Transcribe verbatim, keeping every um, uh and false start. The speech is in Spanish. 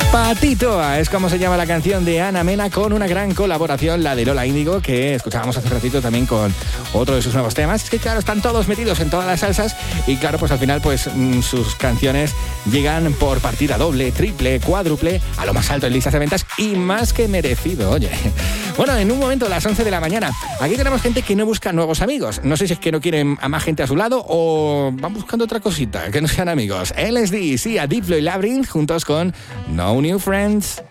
Patitoa es como se llama la canción de Ana Mena, con una gran colaboración, la de Lola Índigo, que escuchábamos hace un ratito también con otro de sus nuevos temas. Es que claro, están todos metidos en todas las salsas y claro, pues al final pues mmm, sus canciones llegan por partida doble, triple, cuádruple, a lo más alto en listas de ventas y más que merecido, oye. Bueno, en un momento, a las once de la mañana, aquí tenemos gente que no busca nuevos amigos. No sé si es que no quieren a más gente a su lado o van buscando otra cosita, que no sean amigos. L S D, sí, a Diplo y Labyrinth juntos con No New Friends.